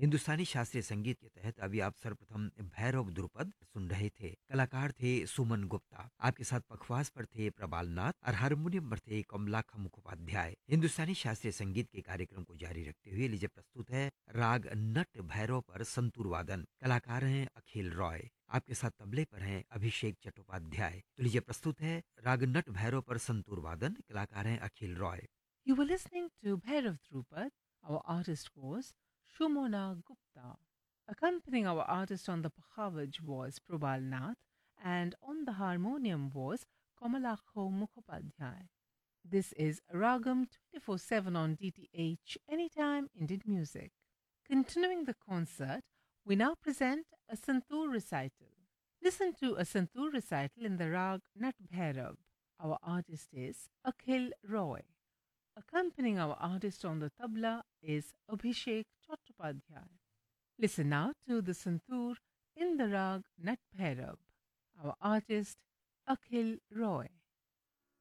हिंदुस्तानी शास्त्रीय संगीत के तहत अभी आप सर्वप्रथम भैरव द्रुपद सुन रहे थे। कलाकार थे सुमन गुप्ता। आपके साथ पखवाज पर थे प्रबाल नाथ और हारमोनियम पर थे कमलाख मुखोपाध्याय। हिंदुस्तानी शास्त्रीय संगीत के कार्यक्रम को जारी रखते हुए लीजिए प्रस्तुत है राग नट भैरव पर संतूर वादन। कलाकार हैं अखिल रॉय। आपके साथ तबले पर हैं अभिषेक चट्टोपाध्याय। तो लीजिए प्रस्तुत है राग नट भैरव पर संतूर वादन। कलाकार हैं अखिल Roy. You were listening to Bhairav Drupad. Our artist was Shumona Gupta. Accompanying our artist on the Pakhavaj was Prabal Nath, and on the harmonium was Kamalakho Mukhopadhyay. This is Ragam 24/7 on DTH Anytime Indian Music. Continuing the concert, we now present a Santoor recital. Listen to a Santoor recital in the Rag Nat Bhairav. Our artist is Akhil Roy. Accompanying our artist on the tabla is Abhishek Chattopadhyay. Listen now to the Santoor in the Rag Nat Bhairav. Our artist Akhil Roy.